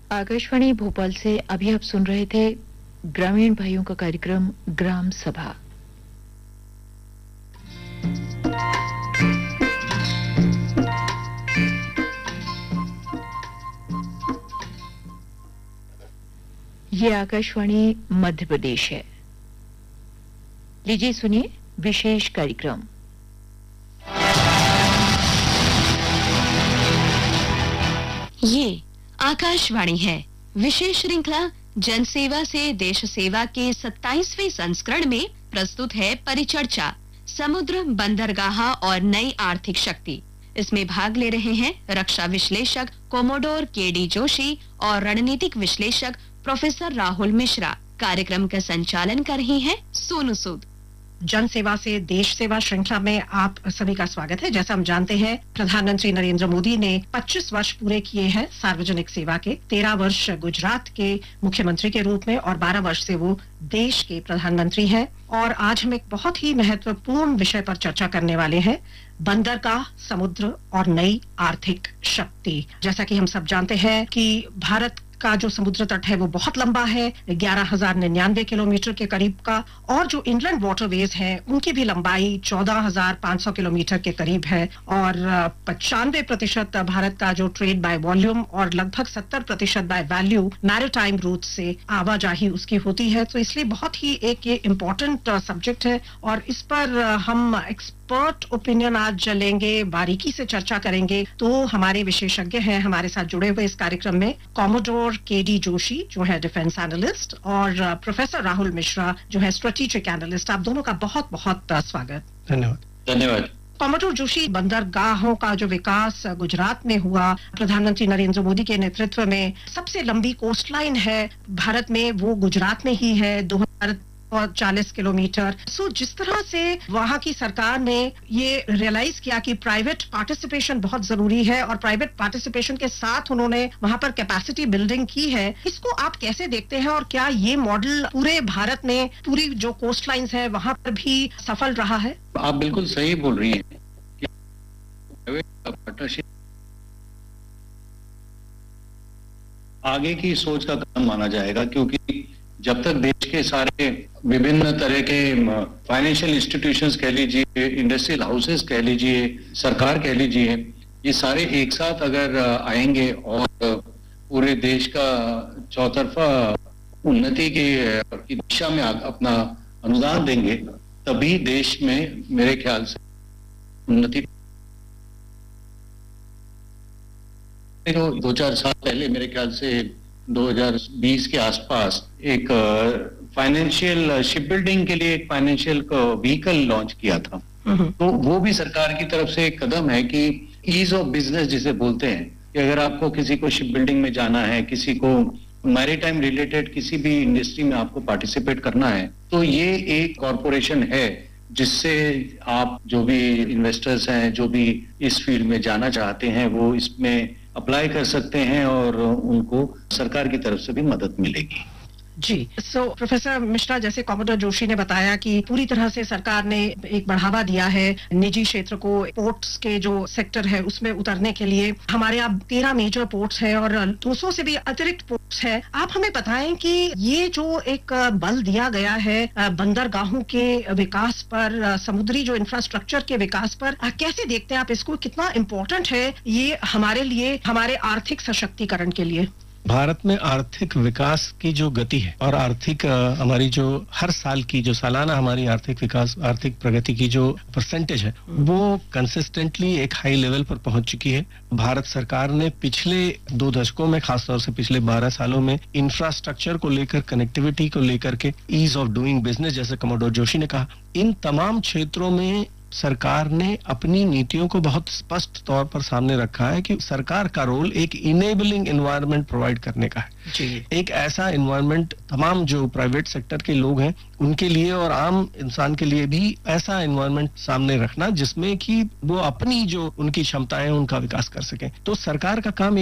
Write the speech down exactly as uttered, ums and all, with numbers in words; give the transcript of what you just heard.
आकाशवाणी भोपाल से अभी आप सुन रहे थे ग्रामीण भाइयों का कार्यक्रम ग्राम सभा। ये आकाशवाणी मध्य प्रदेश है। लीजिए सुनिए विशेष कार्यक्रम। ये आकाशवाणी है। विशेष श्रृंखला जनसेवा से देश सेवा के सत्ताईसवें संस्करण में प्रस्तुत है परिचर्चा समुद्र, बंदरगाह और नई आर्थिक शक्ति। इसमें भाग ले रहे हैं रक्षा विश्लेषक कोमोडोर के डी जोशी और रणनीतिक विश्लेषक प्रोफेसर राहुल मिश्रा। कार्यक्रम का संचालन कर रही हैं सोनू सूद। जन सेवा से देश सेवा श्रृंखला में आप सभी का स्वागत है। जैसा हम जानते हैं, प्रधानमंत्री नरेंद्र मोदी ने पच्चीस वर्ष पूरे किए हैं सार्वजनिक सेवा के। तेरह वर्ष गुजरात के मुख्यमंत्री के रूप में और बारह वर्ष से वो देश के प्रधानमंत्री हैं। और आज हम एक बहुत ही महत्वपूर्ण विषय पर चर्चा करने वाले हैं, बंदरगाह, समुद्र और नई आर्थिक शक्ति। जैसा कि हम सब जानते हैं कि भारत का जो समुद्र तट है वो बहुत लंबा है, ग्यारह हजार निन्यानवे किलोमीटर के करीब का, और जो इनलैंड वाटरवेज हैं उनकी भी लंबाई चौदह हजार पाँच सौ किलोमीटर के करीब है। और पचानवे प्रतिशत भारत का जो ट्रेड बाय वॉल्यूम और लगभग सत्तर प्रतिशत बाय वैल्यू मैरीटाइम रूट से आवाजाही उसकी होती है। तो इसलिए बहुत ही एक ये इम्पोर्टेंट सब्जेक्ट है और इस पर हम एक्सपर्ट ओपिनियन आज लेंगे, बारीकी से चर्चा करेंगे। तो हमारे विशेषज्ञ हैं हमारे साथ जुड़े हुए इस कार्यक्रम में, कॉमोडोर के डी जोशी जो है डिफेंस एनालिस्ट और प्रोफेसर राहुल मिश्रा जो है स्ट्रेटेजिक एनालिस्ट। आप दोनों का बहुत बहुत स्वागत। धन्यवाद। धन्यवाद। कॉमोडोर जोशी, बंदरगाहों का जो विकास गुजरात में हुआ प्रधानमंत्री नरेंद्र मोदी के नेतृत्व में, सबसे लंबी कोस्ट लाइन है भारत में वो गुजरात में ही है, दो हजार चालीस किलोमीटर। सो जिस तरह से वहां की सरकार ने ये रियलाइज किया कि प्राइवेट पार्टिसिपेशन बहुत जरूरी है और प्राइवेट पार्टिसिपेशन के साथ उन्होंने वहां पर कैपेसिटी बिल्डिंग की है, इसको आप कैसे देखते हैं और क्या ये मॉडल पूरे भारत में पूरी जो कोस्ट लाइन्स है वहां पर भी सफल रहा है? आप बिल्कुल सही बोल रही हैं कि प्राइवेट पार्टनरशिप आगे की सोच का काम माना जाएगा, क्योंकि जब तक देश के सारे विभिन्न तरह के फाइनेंशियल इंस्टीट्यूशंस कह लीजिए, इंडस्ट्रियल हाउसेस कह लीजिए, सरकार कह लीजिए, ये सारे एक साथ अगर आएंगे और पूरे देश का चौतरफा उन्नति की दिशा में अपना अनुदान देंगे, तभी देश में मेरे ख्याल से उन्नति। दो चार साल पहले मेरे ख्याल से दो हज़ार बीस के आसपास एक फाइनेंशियल शिप बिल्डिंग के लिए एक फाइनेंशियल व्हीकल लॉन्च किया था। तो वो भी सरकार की तरफ से एक कदम है कि ईज ऑफ बिजनेस जिसे बोलते हैं, कि अगर आपको किसी को शिप बिल्डिंग में जाना है, किसी को मैरीटाइम रिलेटेड किसी भी इंडस्ट्री में आपको पार्टिसिपेट करना है, तो ये एक कॉरपोरेशन है जिससे आप जो भी इन्वेस्टर्स हैं, जो भी इस फील्ड में जाना चाहते हैं, वो इसमें अप्लाई कर सकते हैं और उनको सरकार की तरफ से भी मदद मिलेगी। जी, सो प्रोफेसर मिश्रा, जैसे कॉमोडोर जोशी ने बताया कि पूरी तरह से सरकार ने एक बढ़ावा दिया है निजी क्षेत्र को, पोर्ट्स के जो सेक्टर है उसमें उतरने के लिए। हमारे यहाँ तेरह मेजर पोर्ट्स हैं और दो सौ से भी अतिरिक्त पोर्ट्स हैं। आप हमें बताएं कि ये जो एक बल दिया गया है बंदरगाहों के विकास पर, समुद्री जो इंफ्रास्ट्रक्चर के विकास पर, कैसे देखते हैं आप इसको? कितना इम्पोर्टेंट है ये हमारे लिए, हमारे आर्थिक सशक्तिकरण के लिए? भारत में आर्थिक विकास की जो गति है और आर्थिक हमारी जो हर साल की जो सालाना हमारी आर्थिक विकास, आर्थिक प्रगति की जो परसेंटेज है, वो कंसिस्टेंटली एक हाई लेवल पर पहुंच चुकी है। भारत सरकार ने पिछले दो दशकों में, खासतौर से पिछले बारह सालों में, इंफ्रास्ट्रक्चर को लेकर, कनेक्टिविटी को लेकर के, ईज ऑफ डूइंग बिजनेस जैसे कमोडोर जोशी ने कहा, इन तमाम क्षेत्रों में सरकार ने अपनी नीतियों को बहुत स्पष्ट तौर पर सामने रखा है कि सरकार का रोल एक इनेबलिंग एनवायरनमेंट प्रोवाइड करने का है। जी। एक ऐसा एनवायरनमेंट तमाम जो प्राइवेट सेक्टर के लोग हैं उनके लिए और आम इंसान के लिए भी ऐसा एनवायरनमेंट सामने रखना जिसमें कि वो अपनी जो उनकी क्षमताएं उनका विकास कर सकें। तो सरकार का काम